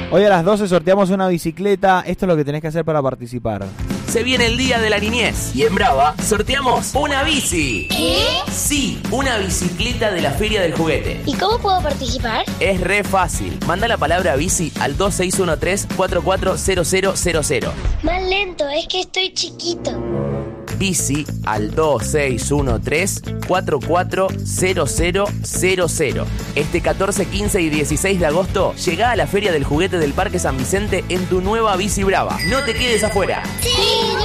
Hoy a las 12 sorteamos una bicicleta. Esto es lo que tenés que hacer para participar. Se viene el Día de la Niñez y en Brava sorteamos una bici. ¿Qué? Sí, una bicicleta de la Feria del Juguete. ¿Y cómo puedo participar? Es re fácil. Manda la palabra bici al 2613-440000. Más lento, es que estoy chiquito. Bici al 2613-440000. Este 14, 15 y 16 de agosto llegá a la Feria del Juguete del Parque San Vicente en tu nueva bici Brava. No te quedes afuera. ¡Sí!